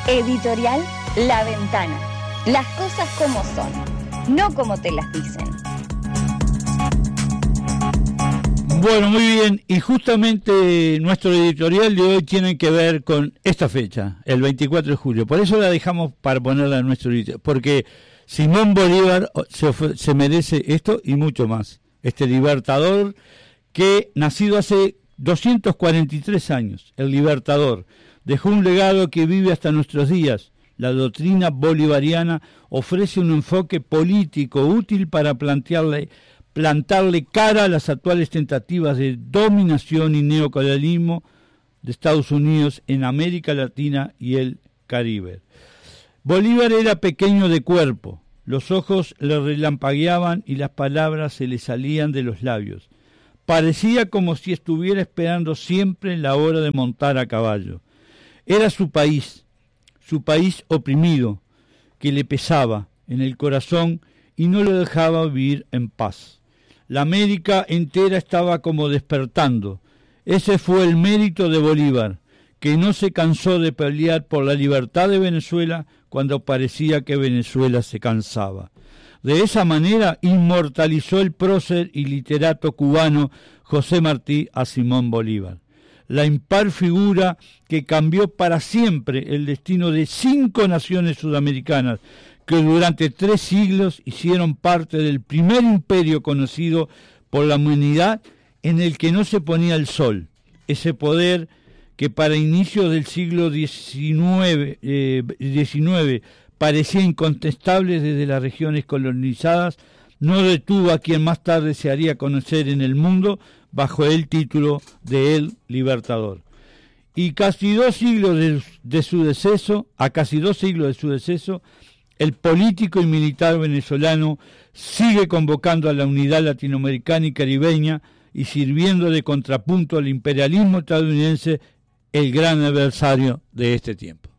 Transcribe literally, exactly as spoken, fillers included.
Editorial La Ventana. Las cosas como son, no como te las dicen. Bueno, muy bien, y justamente nuestro editorial de hoy tiene que ver con esta fecha, el veinticuatro de julio. Por eso la dejamos para ponerla en nuestro editorial, porque Simón Bolívar se, se merece esto y mucho más. Este libertador que, nacido hace doscientos cuarenta y tres años, el libertador, dejó un legado que vive hasta nuestros días. La doctrina bolivariana ofrece un enfoque político útil para plantearle plantarle cara a las actuales tentativas de dominación y neocolonialismo de Estados Unidos en América Latina y el Caribe. Bolívar era pequeño de cuerpo, los ojos le relampagueaban y las palabras se le salían de los labios. Parecía como si estuviera esperando siempre la hora de montar a caballo. Era su país, su país oprimido, que le pesaba en el corazón y no lo dejaba vivir en paz. La América entera estaba como despertando. Ese fue el mérito de Bolívar, que no se cansó de pelear por la libertad de Venezuela cuando parecía que Venezuela se cansaba. De esa manera inmortalizó el prócer y literato cubano José Martí a Simón Bolívar. La impar figura que cambió para siempre el destino de cinco naciones sudamericanas, que durante tres siglos hicieron parte del primer imperio conocido por la humanidad, en el que no se ponía el sol, ese poder que para inicios del siglo diecinueve, eh, diecinueve parecía incontestable desde las regiones colonizadas, no detuvo a quien más tarde se haría conocer en el mundo bajo el título de El Libertador. Y casi dos siglos de, de su deceso, a casi dos siglos de su deceso, el político y militar venezolano sigue convocando a la unidad latinoamericana y caribeña y sirviendo de contrapunto al imperialismo estadounidense, el gran adversario de este tiempo.